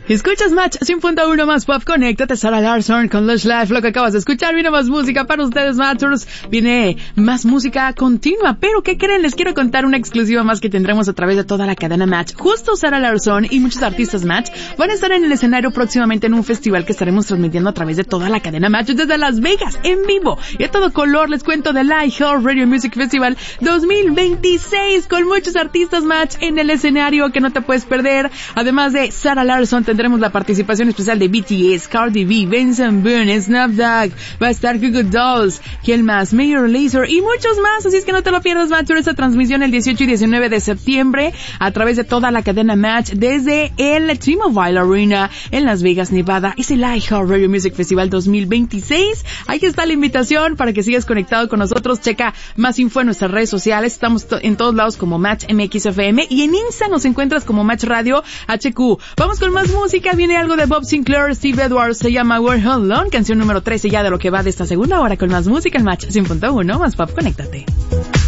Escuchas Match 100.1 más pop, conéctate, Sarah Larsson con Lush Life. Lo que acabas de escuchar, viene más música para ustedes, Matchers. Viene más música continua, pero ¿qué creen? Les quiero contar una exclusiva más que tendremos a través de toda la cadena Match. Justo Sarah Larsson y muchos artistas Match van a estar en el escenario próximamente en un festival que estaremos transmitiendo a través de toda la cadena Match desde Las Vegas, en vivo y a todo color. Les cuento del iHeartRadio Music Festival 2026 con muchos artistas Match en el escenario que no te puedes perder. Además de Sarah Larsson, tendremos la participación especial de BTS, Cardi B, Benson Boone, Snapdog, va a estar Goo Goo Dolls, ¿quién más? Major Lazer y muchos más, así es que no te lo pierdas, Match, esta transmisión el 18 y 19 de septiembre a través de toda la cadena Match desde el T-Mobile Arena en Las Vegas, Nevada. Es el iHeartRadio Music Festival 2026. Ahí está la invitación para que sigas conectado con nosotros. Checa más info en nuestras redes sociales, estamos en todos lados como Match MXFM y en Insta nos encuentras como Match Radio HQ. Vamos con más música, viene algo de Bob Sinclair, Steve Edwards, se llama We're Alone, canción número 13 ya de lo que va de esta segunda hora con más música en Match 100.1 más pop, conéctate.